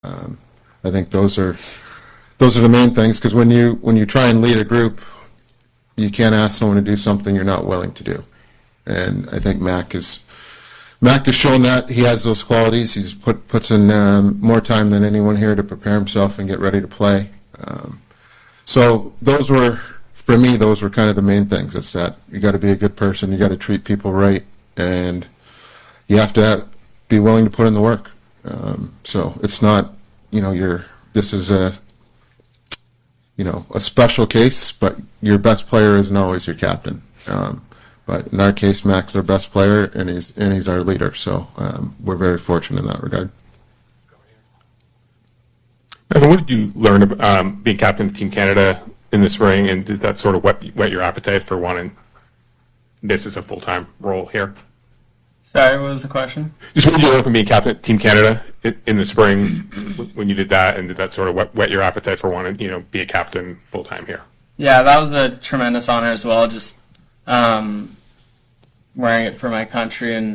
I think those are the main things, because when you try and lead a group, you can't ask someone to do something you're not willing to do. And I think Mac has shown that he has those qualities. He's puts in more time than anyone here to prepare himself and get ready to play. So those were kind of the main things. It's that you got to be a good person, you got to treat people right, and you have to be willing to put in the work. So it's not, this is a special case, but your best player isn't always your captain. But in our case, Mac's our best player, and he's our leader. So we're very fortunate in that regard. And what did you learn about being captain of Team Canada in the spring, and does that sort of whet your appetite for wanting this as a full-time role here? Sorry, what was the question? Just what did you learn from being captain of Team Canada in the spring when you did that, and did that sort of whet your appetite for wanting, be a captain full-time here? Yeah, that was a tremendous honor as well, just wearing it for my country and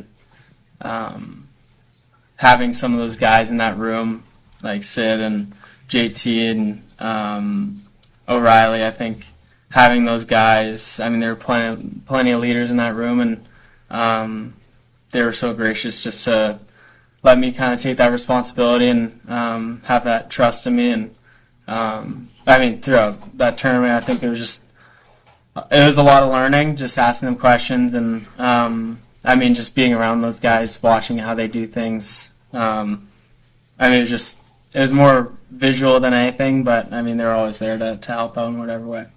having some of those guys in that room, like Sid and JT and O'Reilly. I think having those guys, I mean, there were plenty of leaders in that room, and they were so gracious just to let me kind of take that responsibility and have that trust in me. And I mean, throughout that tournament, I think it was a lot of learning, just asking them questions, and I mean, just being around those guys, watching how they do things. I mean, it was more visual than anything, but I mean, they're always there to help out in whatever way.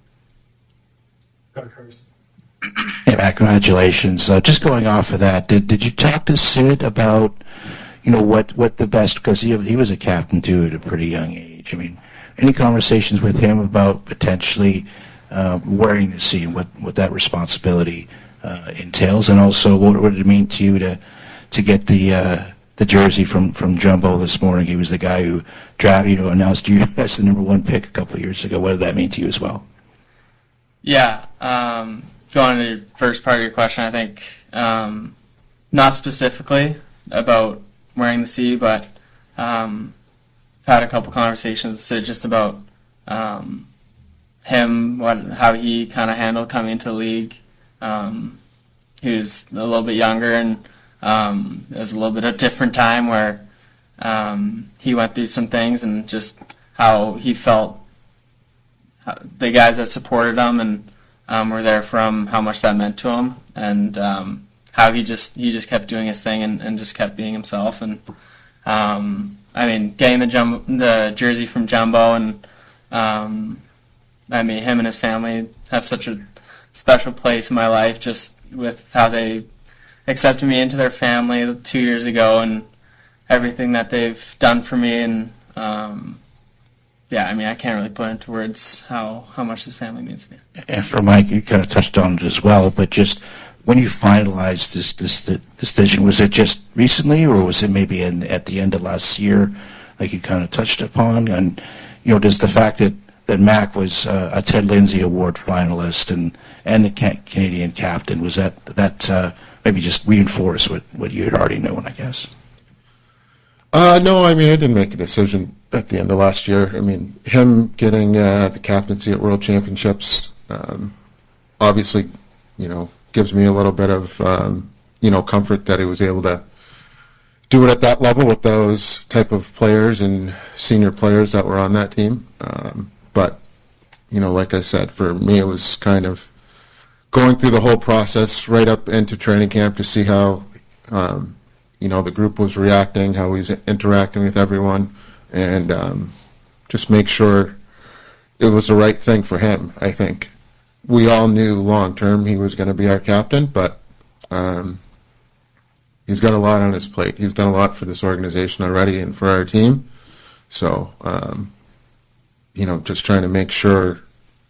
Hey, Matt, congratulations. Just going off of that, did you talk to Sid about, what the best, because he was a captain too at a pretty young age. I mean, any conversations with him about potentially wearing the C and what that responsibility entails, and also what would it mean to you to get the jersey from Jumbo this morning? He was the guy who announced you as the number one pick a couple of years ago. What did that mean to you as well? Yeah, going to the first part of your question, I think not specifically about wearing the C, but had a couple conversations with Sid just about him, how he kind of handled coming into the league. He was a little bit younger, and it was a little bit of a different time where he went through some things, and just how he felt the guys that supported him and were there for him, how much that meant to him, and how he just kept doing his thing and just kept being himself. And I mean, getting the jersey from Jumbo, and I mean, him and his family have such a special place in my life, just with how they accepted me into their family 2 years ago and everything that they've done for me. And yeah, I mean, I can't really put into words how much his family means to me. And for Mike, you kind of touched on it as well, but just when you finalized this decision, was it just recently, or was it maybe at the end of last year, like you kind of touched upon? And does the fact that Mac was a Ted Lindsay Award finalist and the Canadian captain, was that maybe just reinforce what you had already known, I guess? No, I mean, I didn't make a decision at the end of last year. I mean, him getting the captaincy at World Championships obviously, gives me a little bit of, comfort that he was able to do it at that level with those type of players and senior players that were on that team. But, like I said, for me, it was kind of going through the whole process right up into training camp to see how, the group was reacting, how he was interacting with everyone, and just make sure it was the right thing for him. I think we all knew long term he was going to be our captain, but he's got a lot on his plate. He's done a lot for this organization already and for our team. So, just trying to make sure,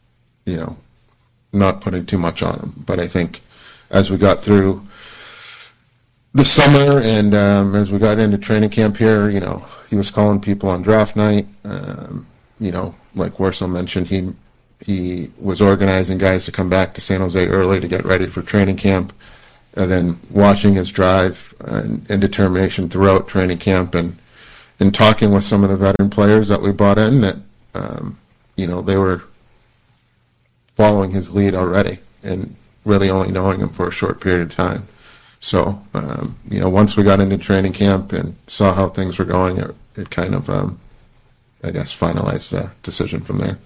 not putting too much on him. But I think as we got through the summer and as we got into training camp here, he was calling people on draft night. Like Warsaw mentioned, he was organizing guys to come back to San Jose early to get ready for training camp, and then watching his drive and determination throughout training camp, and in talking with some of the veteran players that we brought in, that they were following his lead already and really only knowing him for a short period of time. So, once we got into training camp and saw how things were going, it kind of, finalized the decision from there.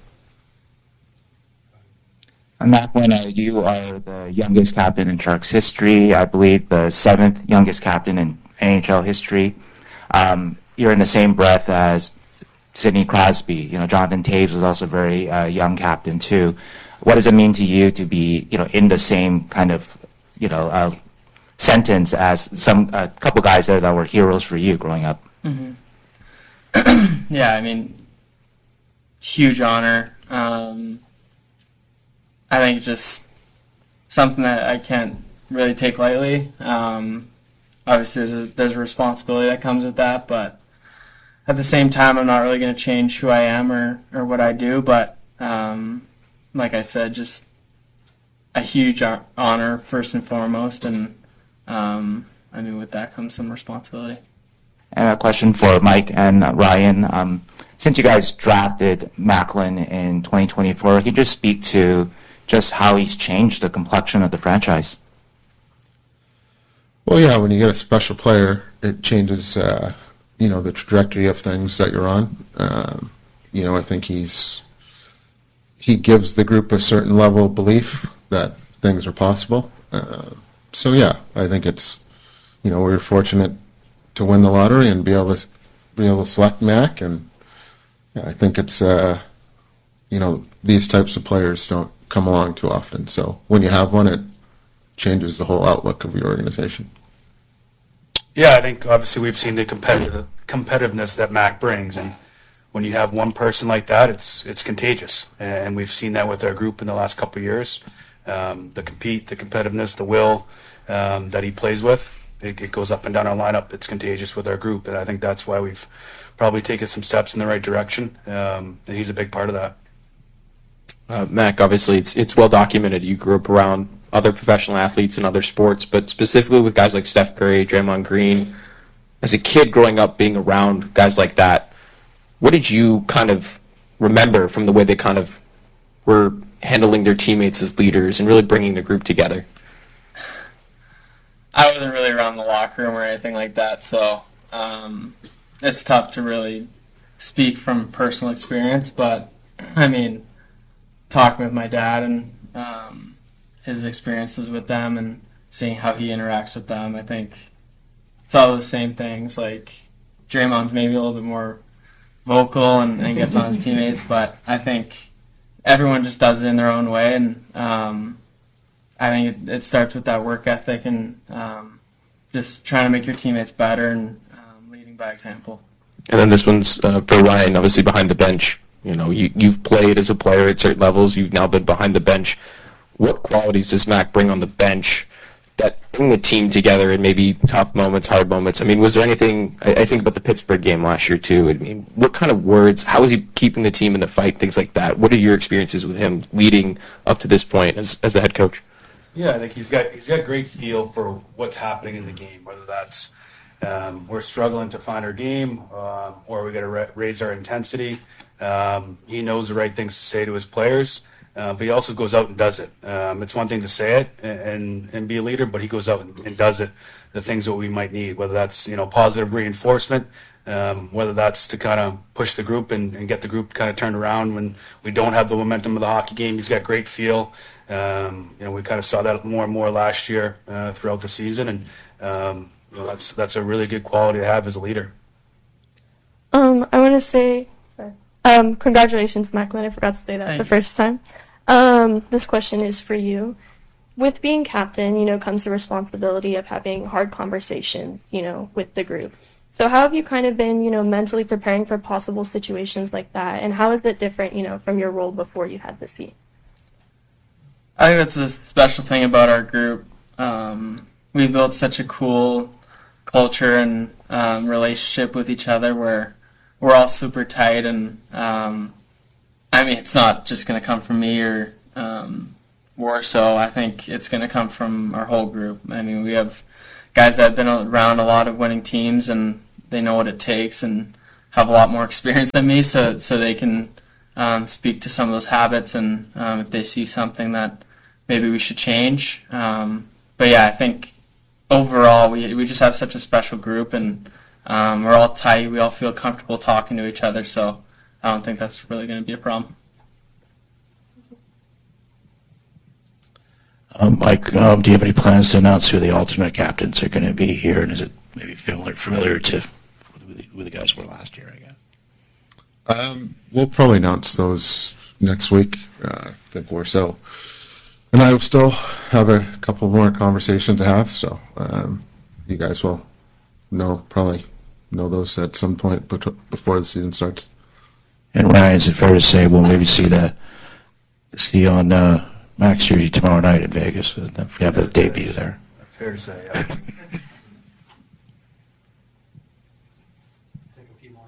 Macklin, you are the youngest captain in Sharks history, I believe the 7th youngest captain in NHL history. You're in the same breath as Sidney Crosby. Jonathan Toews was also a very young captain too. What does it mean to you to be, in the same kind of, sentence as a couple guys there that were heroes for you growing up? Mm-hmm. Yeah, huge honor. I think just something that I can't really take lightly. Obviously, there's a responsibility that comes with that, but at the same time, I'm not really going to change who I am or what I do. But like I said, just a huge honor first and foremost, and with that comes some responsibility. And a question for Mike and Ryan. Since you guys drafted Macklin in 2024, can you just speak to just how he's changed the complexion of the franchise? Well, yeah, when you get a special player, it changes, the trajectory of things that you're on. I think he gives the group a certain level of belief that things are possible. I think it's, we were fortunate to win the lottery and be able to select Mac, and I think it's, these types of players don't come along too often. So when you have one, it changes the whole outlook of your organization. Yeah, I think obviously we've seen the competitiveness that Mac brings, and when you have one person like that, it's contagious, and we've seen that with our group in the last couple of years. The competitiveness, the will that he plays with, it goes up and down our lineup. It's contagious with our group, and I think that's why we've probably taken some steps in the right direction, and he's a big part of that. Mac, obviously, it's well documented. You grew up around other professional athletes in other sports, but specifically with guys like Steph Curry, Draymond Green. As a kid growing up being around guys like that, what did you kind of remember from the way they kind of were handling their teammates as leaders and really bringing the group together? I wasn't really around the locker room or anything like that, so it's tough to really speak from personal experience, but talking with my dad and his experiences with them and seeing how he interacts with them, I think it's all the same things. Like Draymond's maybe a little bit more vocal and gets on his teammates, but I think everyone just does it in their own way, and I think it starts with that work ethic and just trying to make your teammates better and leading by example. And then this one's for Ryan, obviously behind the bench. You've played as a player at certain levels. You've now been behind the bench. What qualities does Mac bring on the bench that bring the team together in maybe tough moments, hard moments? Was there anything, I think about the Pittsburgh game last year too. What kind of words, how is he keeping the team in the fight, things like that? What are your experiences with him leading up to this point as the head coach? Yeah, I think he's got great feel for what's happening in the game, whether that's we're struggling to find our game or we got to raise our intensity. He knows the right things to say to his players, but he also goes out and does it. It's one thing to say it and be a leader, but he goes out and does it, the things that we might need, whether that's positive reinforcement, whether that's to kind of push the group and get the group kind of turned around when we don't have the momentum of the hockey game. He's got great feel. We kind of saw that more and more last year throughout the season, and that's a really good quality to have as a leader. I want to say, congratulations, Macklin. I forgot to say that the first time. This question is for you. With being captain, comes the responsibility of having hard conversations, with the group. So how have you kind of been, mentally preparing for possible situations like that? And how is it different, from your role before you had the seat? I think that's the special thing about our group. We built such a cool culture and relationship with each other where we're all super tight, and it's not just going to come from me or Warsaw. I think it's going to come from our whole group. We have guys that have been around a lot of winning teams, and they know what it takes, and have a lot more experience than me, so they can speak to some of those habits, and if they see something that maybe we should change. But yeah, I think overall we just have such a special group, and we're all tight. We all feel comfortable talking to each other, so I don't think that's really going to be a problem. Mike, do you have any plans to announce who the alternate captains are going to be here? And is it maybe familiar to who the guys were last year, I guess? We'll probably announce those next week. I think so. And I will still have a couple more conversations to have, so you guys will probably know those at some point before the season starts. And Ryan, is it fair to say we'll maybe see on Max jersey tomorrow night in Vegas? We have the debut there. That's fair to say, yeah. Take a few more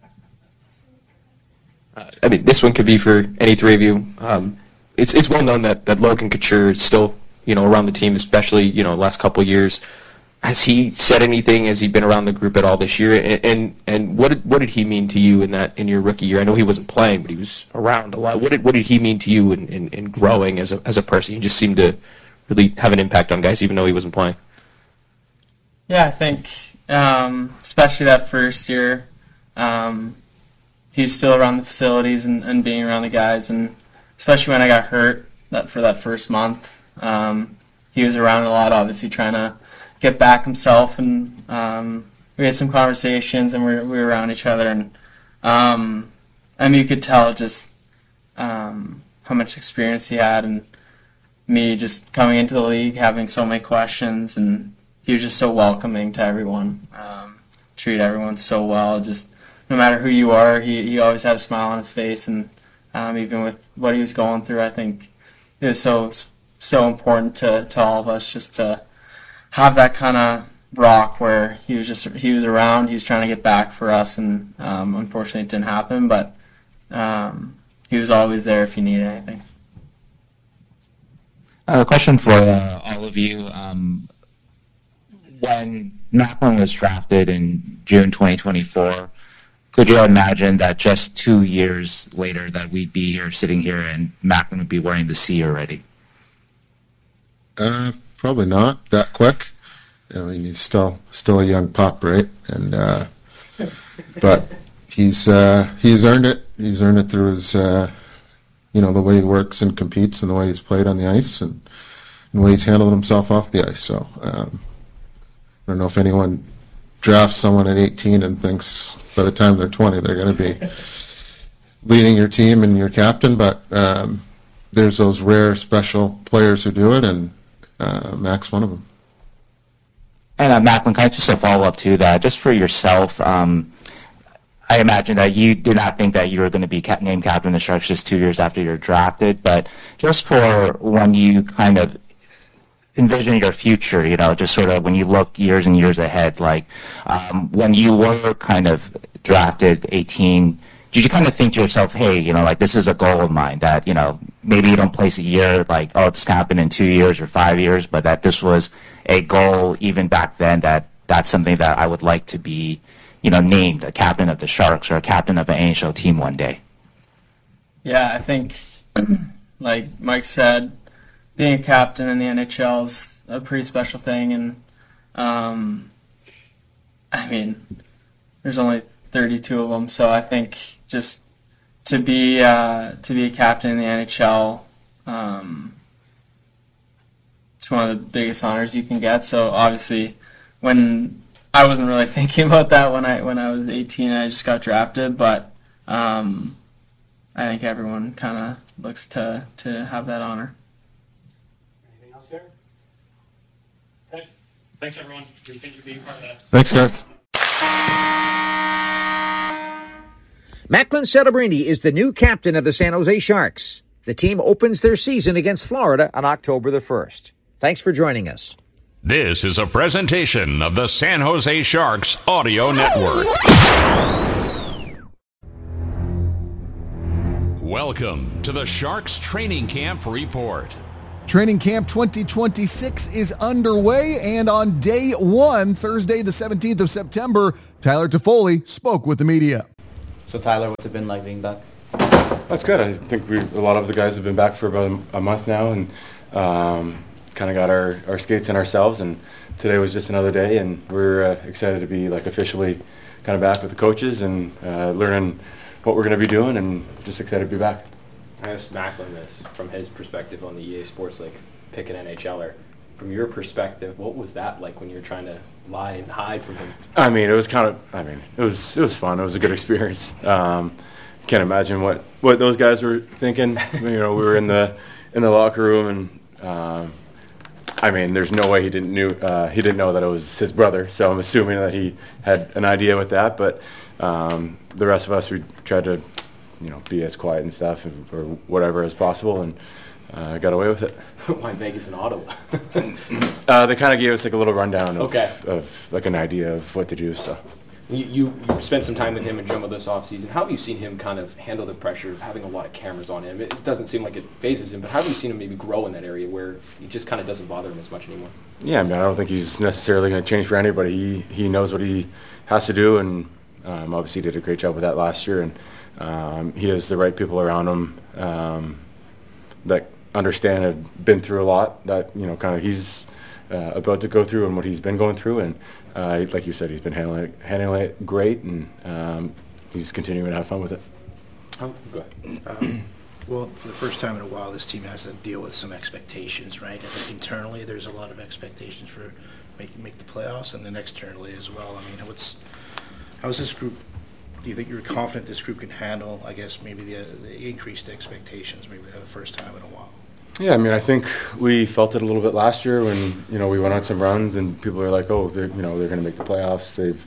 here. I mean, this one could be for any three of you. It's well known that Logan Couture is still, around the team, especially, last couple of years. Has he said anything? Has he been around the group at all this year? And what did he mean to you in your rookie year? I know he wasn't playing, but he was around a lot. What did he mean to you in growing as a person? He just seemed to really have an impact on guys, even though he wasn't playing. Yeah, I think especially that first year, he was still around the facilities and being around the guys, and especially when I got hurt for that first month, he was around a lot, obviously trying to get back himself, and we had some conversations, and we were around each other, and I mean, you could tell just how much experience he had, and me just coming into the league, having so many questions, and he was just so welcoming to everyone, treated everyone so well, just no matter who you are, he always had a smile on his face, and even with what he was going through, I think it was so important to all of us just to have that kind of rock where he was around, he was trying to get back for us, and unfortunately it didn't happen, but he was always there if you needed anything. A question for all of you. When Macklin was drafted in June 2024, could you imagine that just 2 years later that we'd be here sitting here and Macklin would be wearing the C already? Probably not that quick. I mean, he's still a young pup, right? And but he's earned it. He's earned it through his the way he works and competes, and the way he's played on the ice, and the way he's handled himself off the ice. So I don't know if anyone drafts someone at 18 and thinks by the time they're 20 they're going to be leading your team and your captain, but there's those rare special players who do it, and Mac's one of them. And Macklin, kind of just a follow-up to that, just for yourself, I imagine that you did not think that you were going to be named captain of the Sharks just 2 years after you're drafted, but just for when you kind of envision your future, just sort of when you look years and years ahead, like when you were kind of drafted 18, did you kind of think to yourself, hey, like this is a goal of mine that, maybe you don't place a year, like, oh, it's happened in 2 years or 5 years, but that this was a goal even back then, that's something that I would like to be, named a captain of the Sharks or a captain of an NHL team one day? Yeah, I think, like Mike said, being a captain in the NHL is a pretty special thing, and I mean, there's only 32 of them, so I think just to be a captain in the NHL, it's one of the biggest honors you can get. So obviously, when I wasn't really thinking about that when I was 18 and I just got drafted, but I think everyone kind of looks to have that honor. Anything else here? Okay. Thanks, everyone. Thank you for being part of that. Thanks, guys. Macklin Celebrini is the new captain of the San Jose Sharks. The team opens their season against Florida on October the 1st. Thanks for joining us. This is a presentation of the San Jose Sharks Audio Network. Welcome to the Sharks Training Camp Report. Training Camp 2026 is underway, and on day one, Thursday the 17th of September, Tyler Toffoli spoke with the media. So Tyler, what's it been like being back? That's good. I think a lot of the guys have been back for about a month now, and kind of got our skates in ourselves. And today was just another day, and we're excited to be like officially kind of back with the coaches and learning what we're going to be doing, and just excited to be back. I asked Macklin this from his perspective on the EA Sports League, pick an NHLer. From your perspective, what was that like when you were trying to lie and hide from him? I mean, it was kind of. I mean, it was fun. It was a good experience. Can't imagine what those guys were thinking. We were in the locker room, and I mean, there's no way he didn't know that it was his brother. So I'm assuming that he had an idea with that. But the rest of us, we tried to, be as quiet and stuff or whatever as possible, and got away with it. Why Vegas and Ottawa? They kind of gave us like a little rundown of like an idea of what to do. So you spent some time with him and Jumbo this offseason. How have you seen him kind of handle the pressure of having a lot of cameras on him? It doesn't seem like it phases him, but how have you seen him maybe grow in that area where he just kind of doesn't bother him as much anymore? Yeah, I mean, I don't think he's necessarily going to change for anybody. He knows what he has to do, and obviously he did a great job with that last year. And he has the right people around him that understand, have been through a lot that kind of he's about to go through and what he's been going through. And like you said, he's been handling it great, and he's continuing to have fun with it. Oh, go ahead. Well, for the first time in a while, this team has to deal with some expectations, right? I think internally there's a lot of expectations for make the playoffs, and then externally as well. I mean, how's this group? Do you think you're confident this group can handle, I guess, maybe the increased expectations, maybe for the first time in a while? Yeah, I mean, I think we felt it a little bit last year when we went on some runs and people were like, oh, they're going to make the playoffs. They've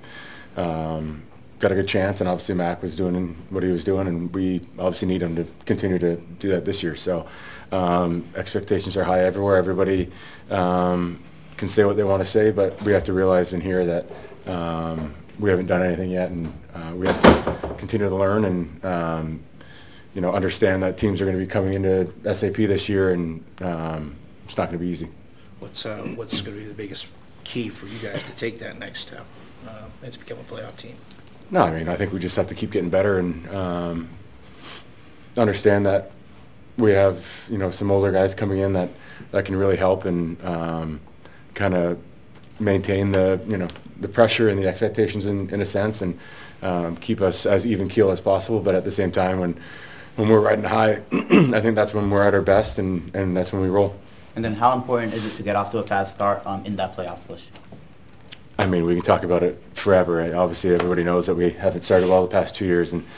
got a good chance, and obviously Mac was doing what he was doing, and we obviously need him to continue to do that this year. So expectations are high everywhere. Everybody can say what they want to say, but we have to realize in here that we haven't done anything yet, and we have to continue to learn and understand that teams are going to be coming into SAP this year, and it's not going to be easy. What's going to be the biggest key for you guys to take that next step and to become a playoff team? No, I mean, I think we just have to keep getting better and understand that we have some older guys coming in that can really help and kind of maintain the pressure and the expectations in a sense, and keep us as even keel as possible. But at the same time, when we're riding high, I think that's when we're at our best, and that's when we roll. And then how important is it to get off to a fast start in that playoff push? I mean, we can talk about it forever. Right? Obviously, everybody knows that we haven't started well the past 2 years, and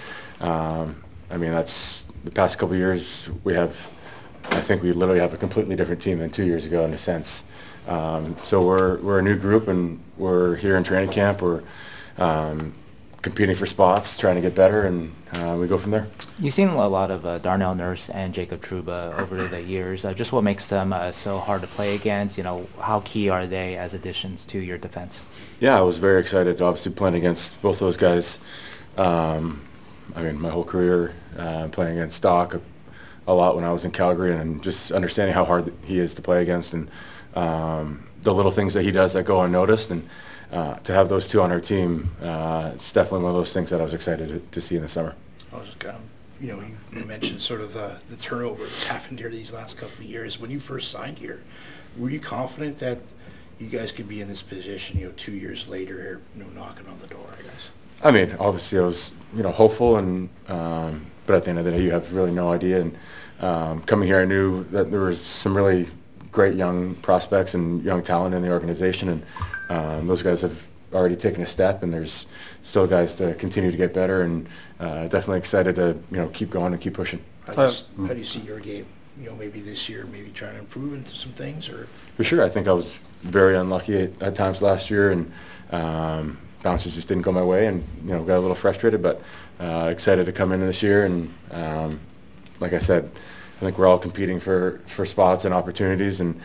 I mean, that's the past couple of years. I think we literally have a completely different team than 2 years ago in a sense. So we're a new group, and we're here in training camp. We're competing for spots, trying to get better, and we go from there. You've seen a lot of Darnell Nurse and Jacob Trouba over the years. Just what makes them so hard to play against? How key are they as additions to your defense? Yeah, I was very excited, obviously, playing against both those guys. I mean, my whole career playing against Doc a lot when I was in Calgary, and just understanding how hard he is to play against, and the little things that he does that go unnoticed, and to have those two on our team, it's definitely one of those things that I was excited to see in the summer. I was you mentioned sort of the turnover that's happened here these last couple of years. When you first signed here, were you confident that you guys could be in this position, 2 years later here, knocking on the door, I guess? I mean, obviously I was, hopeful, and but at the end of the day, you have really no idea. And coming here, I knew that there was some really great young prospects and young talent in the organization, and those guys have already taken a step, and there's still guys to continue to get better, and definitely excited to keep going and keep pushing. How do you see your game? Maybe this year, maybe trying to improve into some things, or? For sure, I think I was very unlucky at times last year, and bounces just didn't go my way, and got a little frustrated, but excited to come in this year, and like I said, I think we're all competing for spots and opportunities, and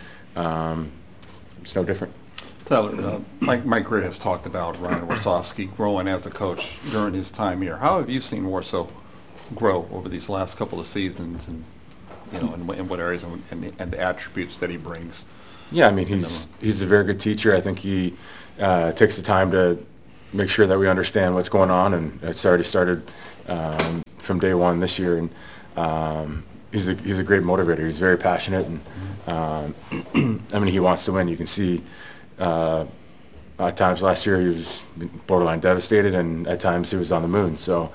it's no different. Tyler, Mike Grid has talked about Ryan Warsofsky growing as a coach during his time here. How have you seen Warsaw grow over these last couple of seasons, and in what areas and the attributes that he brings? Yeah, I mean, he's a very good teacher. I think he takes the time to make sure that we understand what's going on, and it's already started from day one this year. And he's a great motivator. He's very passionate, and I mean, he wants to win. You can see at times last year he was borderline devastated, and at times he was on the moon. So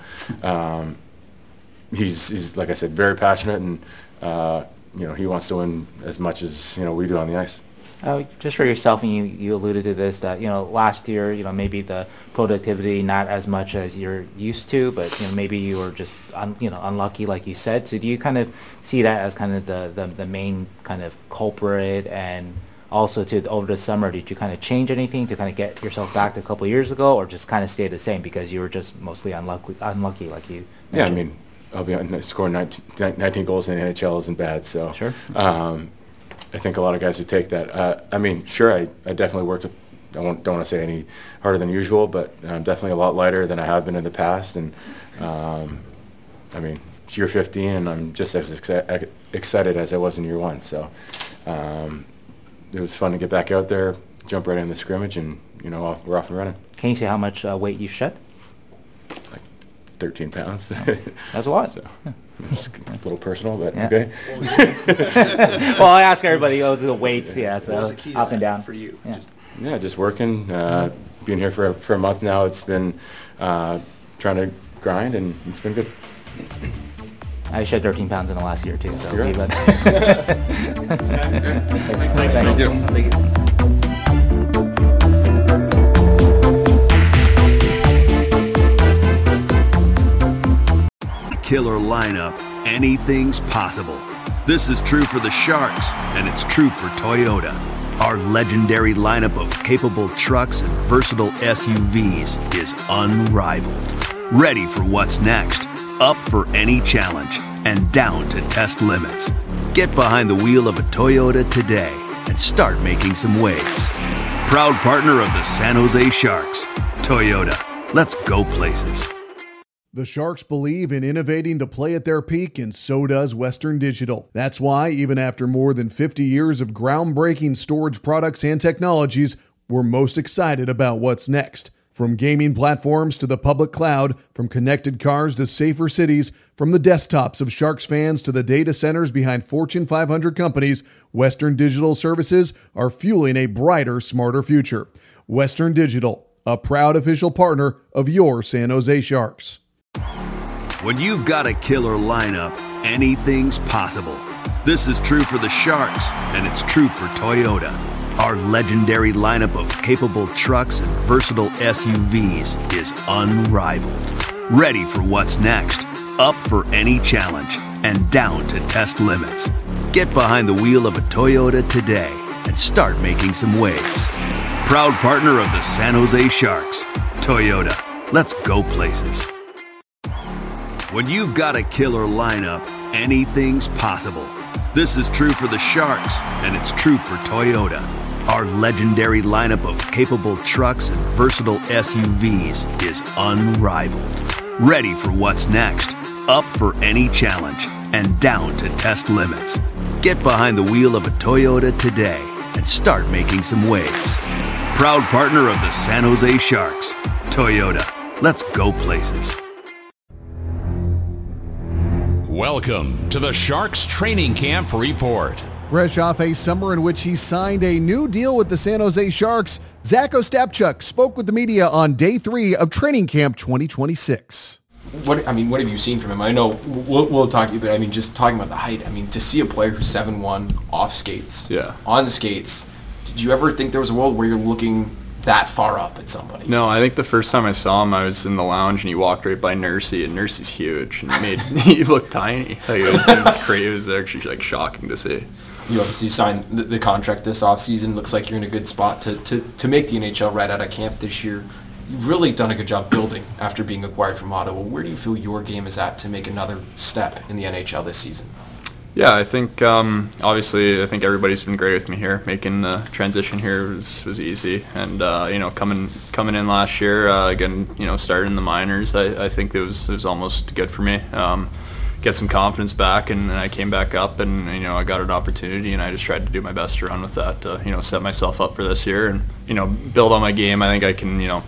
he's like I said, very passionate, and he wants to win as much as we do on the ice. Just for yourself, and you alluded to this, that last year, maybe the productivity not as much as you're used to, but maybe you were just unlucky, like you said. So do you kind of see that as kind of the main kind of culprit? And also over the summer, did you kind of change anything to kind of get yourself back to a couple of years ago, or just kind of stay the same because you were just mostly unlucky, like you mentioned? Yeah, I mean, I'll be honest, scoring 19 goals in the NHL isn't bad. So sure. I think a lot of guys would take that. I mean, sure, I definitely worked. Don't want to say any harder than usual, but I'm definitely a lot lighter than I have been in the past. And I mean, it's year 15, and I'm just as excited as I was in year 1. So it was fun to get back out there, jump right in the scrimmage, and we're off and running. Can you say how much weight you shed? Like 13 pounds. That's a lot. So. It's a little personal, but yeah. Okay. Well, I ask everybody, the weights, yeah, so up and down. For you? Yeah, just working. Being here for a month now, it's been trying to grind, and it's been good. I shed 13 pounds in the last year, too, so Thank you. Thank you. Killer lineup, anything's possible. This is true for the Sharks, and it's true for Toyota. Our legendary lineup of capable trucks and versatile SUVs is unrivaled. Ready for what's next, up for any challenge, and down to test limits. Get behind the wheel of a Toyota today and start making some waves. Proud partner of the San Jose Sharks, Toyota. Let's go places. The Sharks believe in innovating to play at their peak, and so does Western Digital. That's why, even after more than 50 years of groundbreaking storage products and technologies, we're most excited about what's next. From gaming platforms to the public cloud, from connected cars to safer cities, from the desktops of Sharks fans to the data centers behind Fortune 500 companies, Western Digital services are fueling a brighter, smarter future. Western Digital, a proud official partner of your San Jose Sharks. When you've got a killer lineup, anything's possible. This is true for the Sharks, and it's true for Toyota. Our legendary lineup of capable trucks and versatile SUVs is unrivaled. Ready for what's next, up for any challenge, and down to test limits. Get behind the wheel of a Toyota today and start making some waves. Proud partner of the San Jose Sharks, Toyota. Let's go places. When you've got a killer lineup, anything's possible. This is true for the Sharks, and it's true for Toyota. Our legendary lineup of capable trucks and versatile SUVs is unrivaled. Ready for what's next, up for any challenge, and down to test limits. Get behind the wheel of a Toyota today and start making some waves. Proud partner of the San Jose Sharks, Toyota. Let's go places. Welcome to the Sharks Training Camp Report. Fresh off a summer in which he signed a new deal with the San Jose Sharks, Zach Ostapchuk spoke with the media on day 3 of Training Camp 2026. What have you seen from him? I know we'll talk to you, but I mean, just talking about the height. I mean, to see a player who's 7'1" off skates, on skates. Did you ever think there was a world where you're looking that far up at somebody? No, I think the first time I saw him, I was in the lounge and he walked right by Nursey, and Nursey's huge and he looked tiny. Like, it was crazy. It was actually like shocking to see. You obviously signed the contract this offseason. Looks like you're in a good spot to make the NHL right out of camp this year. You've really done a good job building after being acquired from Ottawa. Where do you feel your game is at to make another step in the NHL this season? Yeah, I think obviously I think everybody's been great with me here. Making the transition here was easy, and coming in last year again, starting in the minors, I think it was almost good for me. Get some confidence back, and I came back up, and I got an opportunity, and I just tried to do my best to run with that. Set myself up for this year, and build on my game. I think I can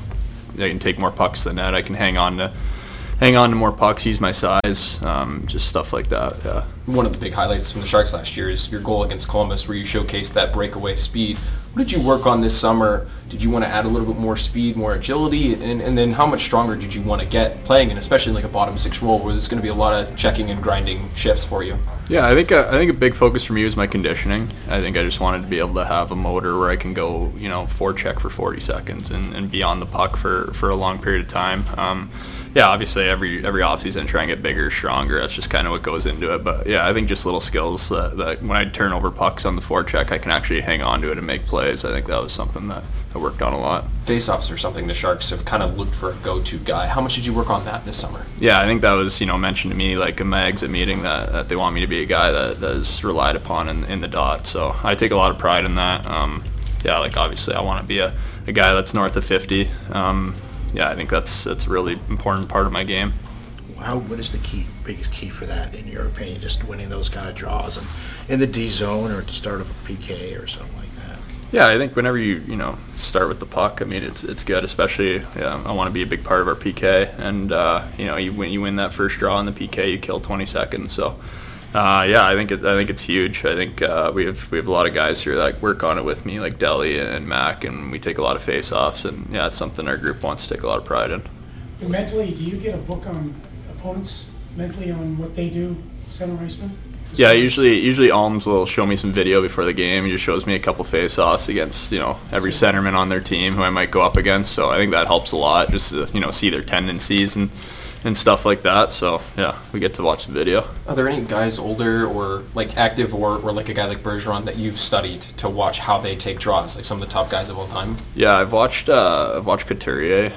I can take more pucks than that. I can hang on to more pucks, use my size, just stuff like that. Yeah. One of the big highlights from the Sharks last year is your goal against Columbus, where you showcased that breakaway speed. What did you work on this summer? Did you want to add a little bit more speed, more agility, and then how much stronger did you want to get playing in, especially in like a bottom six role where there's going to be a lot of checking and grinding shifts for you? Yeah, I think a big focus for me was my conditioning. I think I just wanted to be able to have a motor where I can go, forecheck for 40 seconds and be on the puck for a long period of time. Yeah, obviously every offseason try and get bigger, stronger. That's just kind of what goes into it. But yeah, I think just little skills that when I turn over pucks on the forecheck, I can actually hang on to it and make plays. I think that was something that I worked on a lot. Face-offs are something the Sharks have kind of looked for a go-to guy. How much did you work on that this summer? Yeah, I think that was mentioned to me like in my exit meeting that they want me to be a guy that is relied upon in the dot. So I take a lot of pride in that. Yeah, like obviously I want to be a guy that's north of 50. Yeah, I think that's a really important part of my game. What is the biggest key for that, in your opinion? Just winning those kind of draws and in the D zone or at the start of a PK or something like that? Yeah, I think whenever you start with the puck, I mean it's good. Especially, I want to be a big part of our PK, and you win that first draw in the PK, you kill 20 seconds. So. Yeah, I think it's huge. I think we have a lot of guys here that work on it with me, like Deli and Mac, and we take a lot of face-offs. And yeah, it's something our group wants to take a lot of pride in. Mentally, do you get a book on opponents mentally on what they do, center iceman? Yeah, usually Alms will show me some video before the game. He just shows me a couple face-offs against every centerman on their team who I might go up against. So I think that helps a lot, just to see their tendencies and stuff like that. So yeah, we get to watch the video. Are there any guys older or like active or like a guy like Bergeron that you've studied to watch how they take draws, like some of the top guys of all time? Yeah, I've watched Couturier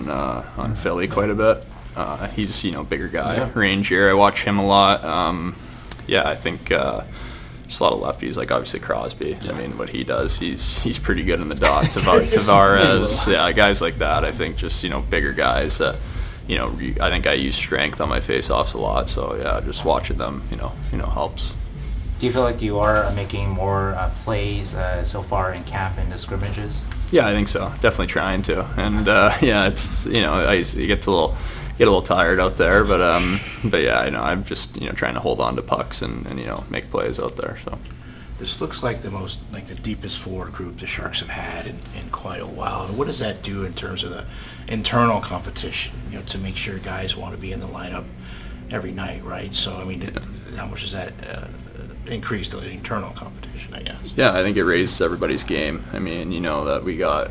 on Philly quite a bit. He's bigger guy, rangier. I watch him a lot. Yeah, I think just a lot of lefties, like obviously Crosby. Yeah. I mean, what he does, he's pretty good in the dot. Tavares, yeah, guys like that. I think just bigger guys. I think I use strength on my face-offs a lot, so yeah, just watching them, helps. Do you feel like you are making more plays so far in camp and the scrimmages? Yeah, I think so. Definitely trying to, and yeah, it's it get a little tired out there, but yeah, I'm just trying to hold on to pucks and make plays out there. So. This looks like the deepest forward group the Sharks have had in quite a while. And what does that do in terms of the internal competition, to make sure guys want to be in the lineup every night, right? So, I mean, how much does that increase the internal competition, I guess? Yeah, I think it raises everybody's game. I mean, that we got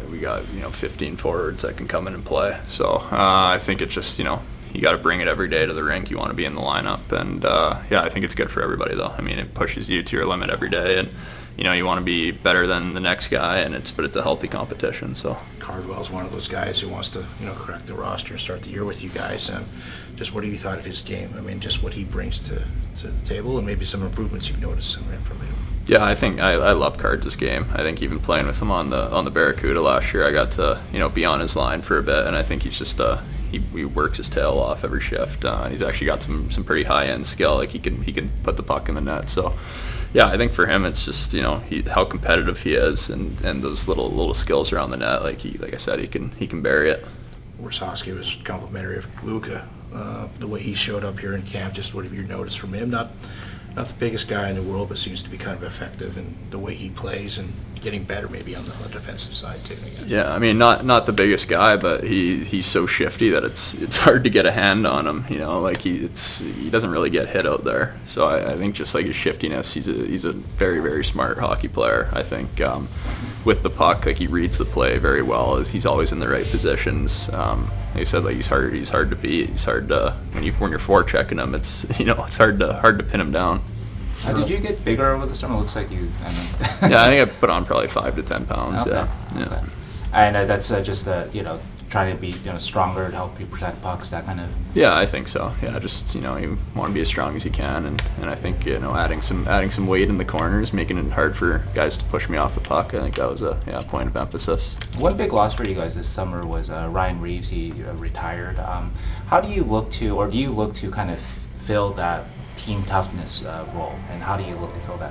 15 forwards that can come in and play. So I think it's just, you got to bring it every day to the rink. You want to be in the lineup, and yeah, I think it's good for everybody though. I mean, it pushes you to your limit every day, and you want to be better than the next guy, but it's a healthy competition. So Cardwell's one of those guys who wants to correct the roster and start the year with you guys. Just what have you thought of his game? I mean, just what he brings to the table, and maybe some improvements you've noticed from him. Yeah, I think I love Cards' game. I think even playing with him on the Barracuda last year, I got to be on his line for a bit, and I think he's just he works his tail off every shift. He's actually got some pretty high end skill. Like he can put the puck in the net. So yeah, I think for him it's just how competitive he is and those little skills around the net. Like I said, he can bury it. Warsawski was complimentary of Luka, the way he showed up here in camp. Just what have you noticed from him? Not the biggest guy in the world, but seems to be kind of effective in the way he plays and getting better maybe on the defensive side too. Yeah, I mean not the biggest guy, but he's so shifty that it's hard to get a hand on him. He doesn't really get hit out there. So I think just like his shiftiness, he's a very, very smart hockey player. I think with the puck, he reads the play very well. He's always in the right positions. Like I said, he's hard to beat. He's hard to when you're forechecking him. It's it's hard to pin him down. Did you get bigger over the summer? It looks like you. Yeah, I think I put on probably 5 to 10 pounds. Okay. Yeah. Okay. And that's just trying to be stronger to help you protect pucks, that kind of. Yeah, I think so. Yeah, just you want to be as strong as you can, and I think adding some weight in the corners, making it hard for guys to push me off the puck. I think that was a point of emphasis. One big loss for you guys this summer was Ryan Reeves. He retired. How do you look to kind of fill that team toughness role, and how do you look to fill that?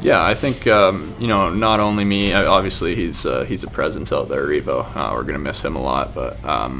Yeah, I think not only me. Obviously, he's a presence out there, Revo. We're gonna miss him a lot, but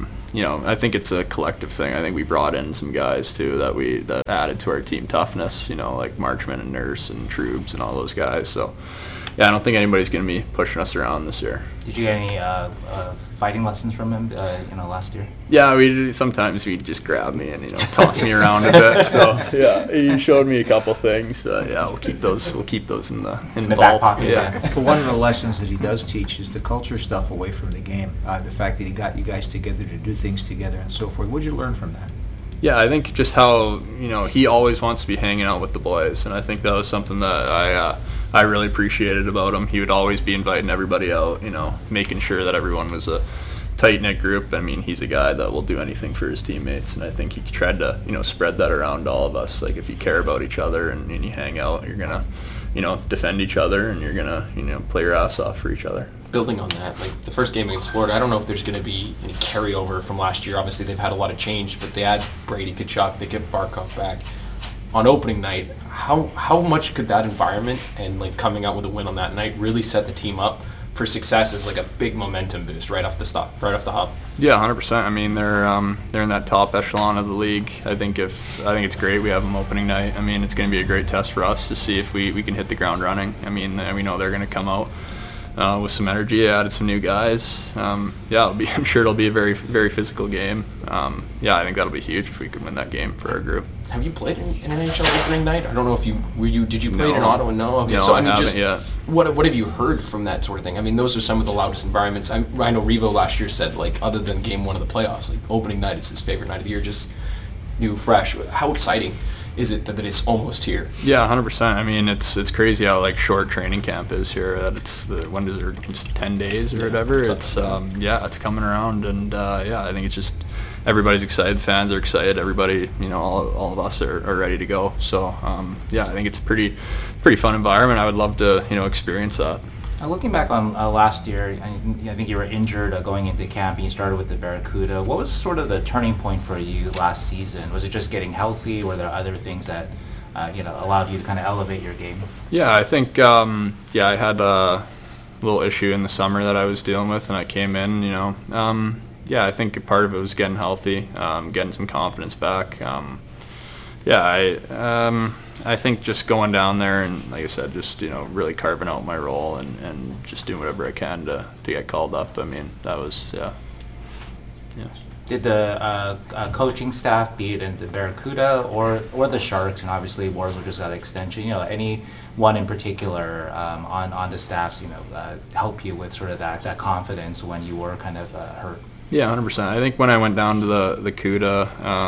I think it's a collective thing. I think we brought in some guys too that added to our team toughness. Like Marchman and Nurse and Troobs and all those guys. So yeah, I don't think anybody's gonna be pushing us around this year. Did you get any fighting lessons from him, last year? Yeah, sometimes he'd just grab me and toss me around a bit. So yeah, he showed me a couple things. Yeah, we'll keep those in the vault. Back pocket. Yeah. But one of the lessons that he does teach is the culture stuff away from the game. The fact that he got you guys together to do things together and so forth. What did you learn from that? Yeah, I think just how he always wants to be hanging out with the boys, and I think that was something that I really appreciated about him. He would always be inviting everybody out, making sure that everyone was a tight-knit group. I mean, he's a guy that will do anything for his teammates, and I think he tried to, spread that around to all of us. Like, if you care about each other and you hang out, you're going to, defend each other, and you're going to, play your ass off for each other. Building on that, like the first game against Florida, I don't know if there's going to be any carryover from last year. Obviously, they've had a lot of change, but they had Brady Tkachuk, they get Barkov back. On opening night, how much could that environment and like coming out with a win on that night really set the team up for success as like a big momentum boost right off the hop? Yeah, 100%. I mean, they're in that top echelon of the league. I think it's great we have them opening night. I mean, it's going to be a great test for us to see if we can hit the ground running. I mean, we know they're going to come out with some energy. Added some new guys. I'm sure it'll be a very, very physical game. I think that'll be huge if we can win that game for our group. Have you played in an NHL opening night? I don't know if did you play it in Ottawa? No. Okay, no, so I haven't yet. What have you heard from that sort of thing? I mean, those are some of the loudest environments. I know Revo last year said, like, other than game one of the playoffs, like opening night is his favorite night of the year, just new, fresh. How exciting is it that it's almost here? Yeah, 100%. I mean, it's crazy how like short training camp is here. That it's it's 10 days or whatever. It's it's coming around, and I think it's just everybody's excited. Fans are excited. Everybody, all of us are ready to go. So I think it's a pretty fun environment. I would love to experience that. Looking back on last year, I think you were injured going into camp, and you started with the Barracuda. What was sort of the turning point for you last season? Was it just getting healthy? Were there other things that allowed you to kind of elevate your game? Yeah, I think I had a little issue in the summer that I was dealing with, and I came in. I think part of it was getting healthy, getting some confidence back. I think just going down there and, like I said, just really carving out my role and just doing whatever I can to get called up. I mean, that was Did the coaching staff, be it in the Barracuda or the Sharks, and obviously Barzal just got an extension, any one in particular on the staffs, help you with sort of that confidence when you were kind of hurt? Yeah, 100%. I think when I went down to the CUDA,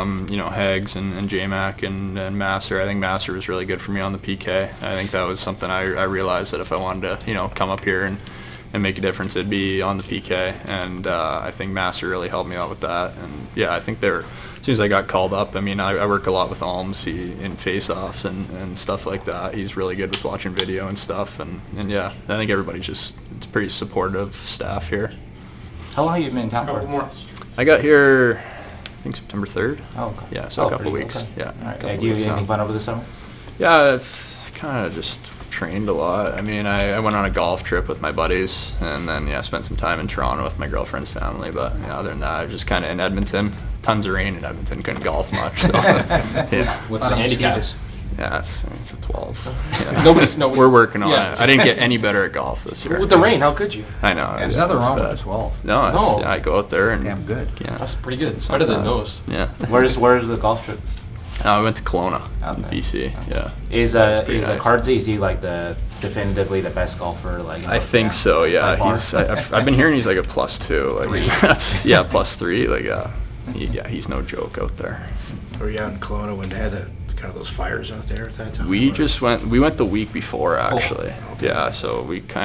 Hags and J-Mac and Masser, I think Masser was really good for me on the PK. I think that was something I realized that if I wanted to, come up here and make a difference, it'd be on the PK. And I think Masser really helped me out with that. And I think as soon as I got called up, I mean, I work a lot with Alms in face-offs and stuff like that. He's really good with watching video and stuff. And I think everybody's it's pretty supportive staff here. How long have you been in town for? I got here, I think September 3rd. Oh, okay. Yeah, so a couple weeks. Okay. Yeah. All right. Do you have anything fun over the summer? Yeah, I've kind of just trained a lot. I mean, I went on a golf trip with my buddies, and then spent some time in Toronto with my girlfriend's family. But other than that, I was just kind of in Edmonton. Tons of rain in Edmonton. Couldn't golf much. So, What's the handicap? Yeah, it's a 12. Yeah. We're working on it. I didn't get any better at golf this year. With the rain, how could you? I know. There's nothing wrong with a 12. No, I go out there and damn good. Yeah, that's pretty good. It's better than those. Yeah. Where's the golf trip? We went to Kelowna, in BC. Yeah. Is Cardzi, is he like definitively the best golfer? Like I think so. Yeah. I've been hearing he's like a +2. Like that's +3. Like he's no joke out there. Were you out in Kelowna when they had kind of those fires out there at that time? We went the week before actually. Oh, okay. Yeah, so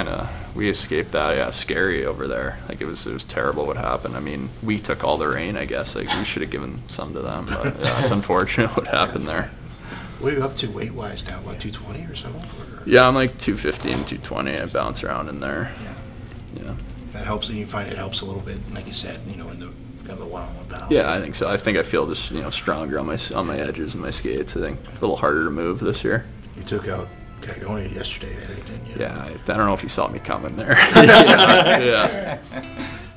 we escaped that. Yeah, scary over there. Like it was terrible what happened. I mean, we took all the rain, I guess. Like we should have given some to them, but it's unfortunate what happened there. What are you up to weight-wise now? What, 220 or something? Yeah, I'm like 250 and 220. I bounce around in there. Yeah. That helps, and you find it helps a little bit, like you said, in the kind of the one-on-one battle. Yeah, I think so. I think I feel just stronger on my edges and my skates. I think it's a little harder to move this year. You took out Okay, only yesterday, I think, didn't you? Yeah, I don't know if you saw me coming there. Yeah.